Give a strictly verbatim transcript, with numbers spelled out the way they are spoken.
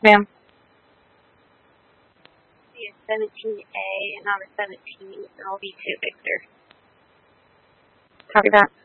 Ma'am. It's seventeen A and on the seventeenth, and I'll be to Victor. Copy that.